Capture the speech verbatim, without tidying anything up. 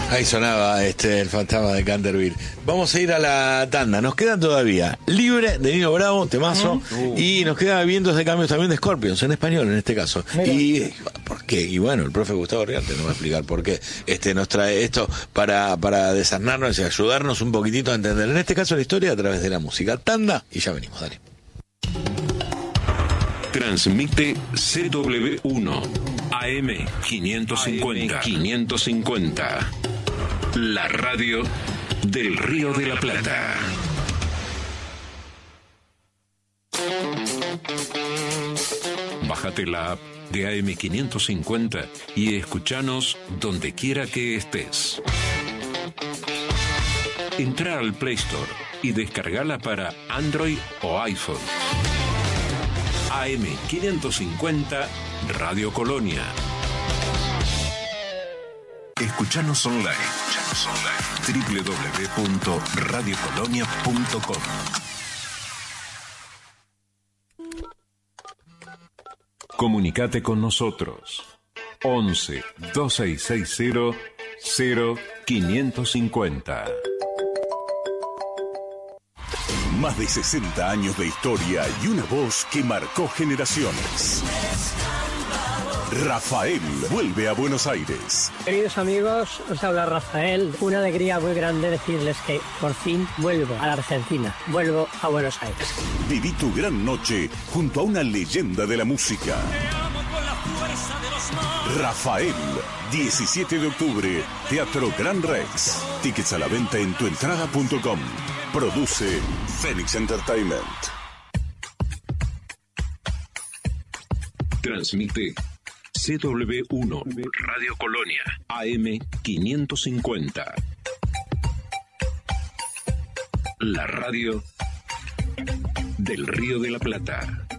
Ahí sonaba este el fantasma de Canterville. Vamos a ir a la tanda. Nos queda todavía Libre de Nino Bravo, temazo, uh. y nos queda Vientos de Cambios también de Scorpions, en español en este caso. Mira. Y ¿por qué? Y bueno, el profe Gustavo Riarte nos va a explicar por qué este nos trae esto para, para desarnarnos y ayudarnos un poquitito a entender, en este caso, la historia a través de la música. Tanda y ya venimos, dale. Transmite C W uno A M quinientos cincuenta. quinientos cincuenta. La radio del Río de la Plata. Bájate la app de A M quinientos cincuenta y escuchanos donde quiera que estés. Entra al Play Store y descargala para Android o iPhone. A M quinientos cincuenta Radio Colonia. Escuchanos online. Escuchanos online. doble u doble u doble u punto radio colonia punto com. Comunicate con nosotros. once, dos seis seis cero, cero quinientos cincuenta. Más de sesenta años de historia y una voz que marcó generaciones. Rafael vuelve a Buenos Aires. Queridos amigos, os habla Rafael. Una alegría muy grande decirles que por fin vuelvo a la Argentina. Vuelvo a Buenos Aires. Viví tu gran noche junto a una leyenda de la música. Rafael, diecisiete de octubre, Teatro Gran Rex. Tickets a la venta en tuentrada punto com. Produce Phoenix Entertainment. Transmite C W uno Radio Colonia A M quinientos cincuenta. La radio del Río de la Plata.